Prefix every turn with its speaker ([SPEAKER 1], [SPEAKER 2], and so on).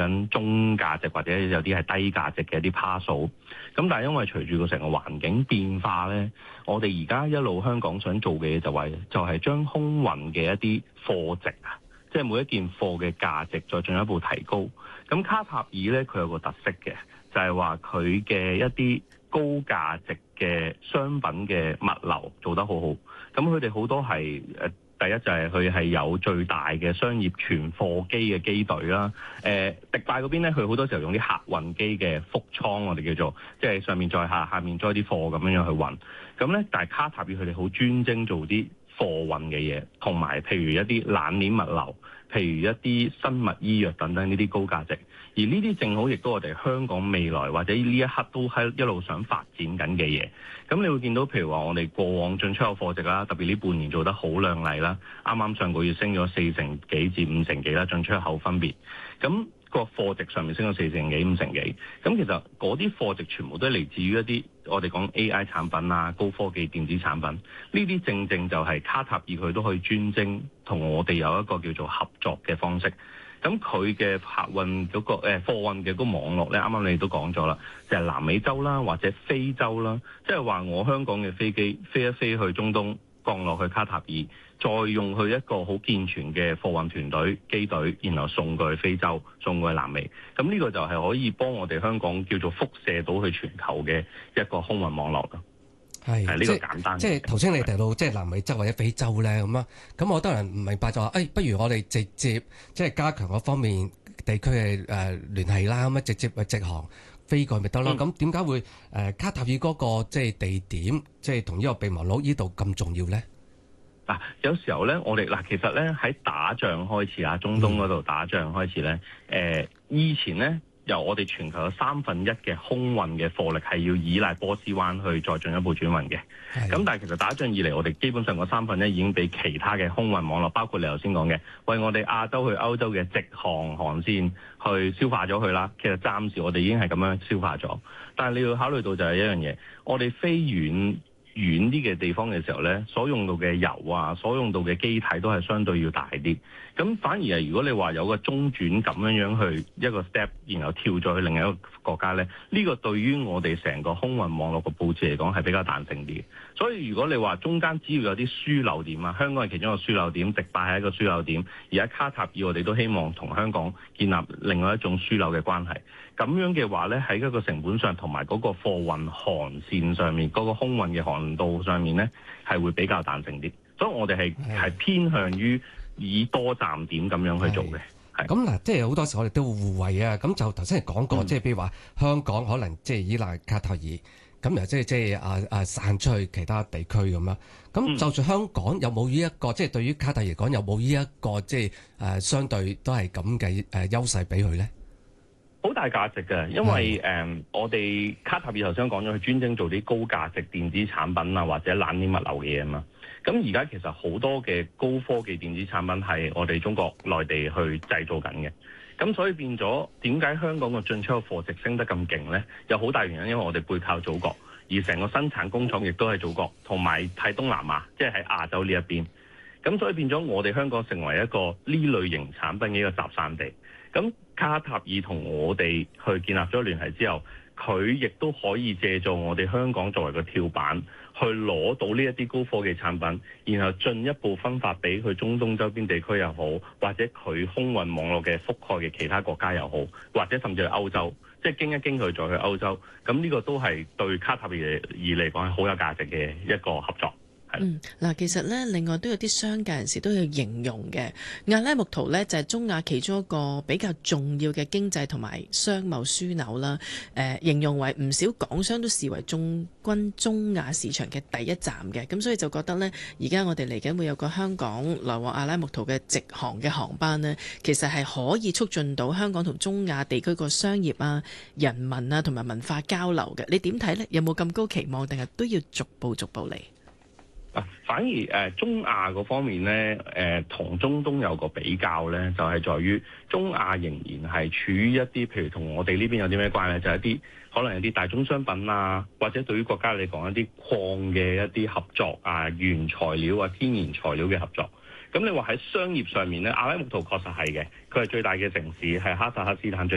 [SPEAKER 1] 緊中價值或者有啲係低價值嘅一啲 parcel。咁但係因為隨住個成個環境變化咧，我哋而家一路香港想做嘅嘢就係將空運嘅一啲貨值啊，即係每一件貨嘅價值再進一步提高。咁卡塔爾咧，佢有個特色嘅，就係話佢嘅一啲高價值嘅商品嘅物流做得好好。咁佢哋好多係第一就係佢係有最大嘅商業存貨機嘅機隊啦。迪拜嗰邊咧，佢好多時候用啲客運機嘅腹倉，我哋叫做即係上面載下，下面載啲貨咁樣去運。咁咧，但係卡塔爾佢哋好專精做啲貨運嘅嘢，同埋譬如一啲冷鏈物流，譬如一啲生物醫藥等等呢啲高價值。而呢啲正好亦都我哋香港未來或者呢一刻都喺一路想發展緊嘅嘢。咁你會見到譬如話我哋過往進出口貨值啦，特別呢半年做得好亮麗啦，啱啱上個月升咗4成幾至5成幾啦，進出口分別。咁個貨值上面升咗4成幾5成幾。咁其實嗰啲貨值全部都係嚟自於一啲我哋講 AI 產品啊、高科技電子產品。呢啲正正就係卡塔爾佢都可以專精同我哋有一個叫做合作嘅方式。咁佢嘅客運嗰個貨運嘅嗰個網絡咧，啱啱你都講咗啦，就係南美洲啦，或者非洲啦，即係話我香港嘅飛機飛一飛去中東，降落去卡塔爾，再用去一個好健全嘅貨運團隊機隊，然後送過去非洲，送過去南美。咁呢個就係可以幫我哋香港叫做輻射到去全球嘅一個空運網絡咯。係呢個簡單。
[SPEAKER 2] 即係頭先你提到即係南美洲或者非洲咧咁啊，咁我當然唔明白就話，不如我哋直接即係加強嗰方面地區嘅聯繫啦，咁啊直接直航飛過咪得咯。咁點解會卡塔爾嗰個即係地點即係同呢個備忘錄呢度咁重要咧？
[SPEAKER 1] 嗱，有時候咧，我哋其實咧喺打仗開始啊，中東嗰度打仗開始咧，以前咧。由我哋全球有1/3嘅空運嘅貨力係要依賴波斯灣去再進一步轉運嘅。咁但係其實打仗以嚟，我哋基本上個1/3已經俾其他嘅空運網絡，包括你頭先講嘅，為我哋亞洲去歐洲嘅直航航線去消化咗佢啦。其實暫時我哋已經係咁樣消化咗，但係你要考慮到就係一樣嘢，我哋飛遠啲嘅地方嘅時候咧，所用到嘅油啊，所用到嘅機體都係相對要大啲。咁反而係如果你話有個中轉咁樣去一個 step，然後跳咗去另一個國家咧，呢個對於我哋成個空運網絡嘅佈置嚟講係比較彈性啲。所以如果你話中間只要有啲樞紐點啊，香港係其中一個樞紐點，迪拜係一個樞紐點，而喺卡塔爾我哋都希望同香港建立另外一種樞紐嘅關係。咁樣嘅話咧，喺一個成本上同埋嗰個貨運航線上面，嗰個空運嘅航道上面咧，係會比較彈性啲。所以我哋係偏向於以多站點咁樣去做嘅。
[SPEAKER 2] 咁嗱，即係好多時我哋都會互惠啊。咁就頭先係講過，即係譬如話香港可能即係依賴卡塔爾，咁又即係散出去其他地區咁啦。咁就算香港有冇呢一個，即係對於卡塔爾嚟講有冇呢一個即係相對都係咁嘅優勢俾佢咧？
[SPEAKER 1] 好大價值嘅，因為我哋卡塔爾頭先講咗，佢專精做啲高價值電子產品啊，或者冷鏈物流嘅嘢啊嘛。咁而家其實好多嘅高科技電子產品係我哋中國內地去製造緊嘅。咁所以變咗點解香港嘅進出口貨值升得咁勁呢？有好大原因，因為我哋背靠祖國，而成個生產工廠亦都係祖國，同埋喺東南亞，即係喺亞洲呢一邊。咁所以變咗我哋香港成為一個呢類型產品嘅一個集散地。咁卡塔爾同我哋去建立咗聯繫之後，佢亦都可以借助我哋香港作為個跳板，去攞到呢一啲高科技產品，然後進一步分發俾佢中東周邊地區又好，或者佢空運網絡嘅覆蓋嘅其他國家又好，或者甚至係歐洲，即係經一經佢再去歐洲。咁呢個都係對卡塔爾嚟講係好有價值嘅一個合作。
[SPEAKER 3] 嗱，其實咧，另外都有啲商界人士都有形容嘅，阿拉木圖咧就係中亞其中一個比較重要嘅經濟同埋商貿樞紐啦。形容為唔少港商都視為進軍中亞市場嘅第一站嘅，咁所以就覺得呢，而家我哋嚟緊會有個香港來往阿拉木圖嘅直航嘅航班呢，其實係可以促進到香港同中亞地區個商業啊、人民啊同埋文化交流嘅。你點睇呢？有冇咁高期望，定係都要逐步嚟？
[SPEAKER 1] 反而中亞嗰方面咧，同中東有個比較咧，就係在於中亞仍然係處於一啲，譬如同我哋呢邊有啲咩關係，就係一啲可能有啲大宗商品啊，或者對於國家嚟講一啲礦嘅一啲合作啊、原材料啊、天然材料嘅合作。咁你話喺商業上面咧，阿拉木圖確實係嘅，佢係最大嘅城市，係哈薩克斯坦最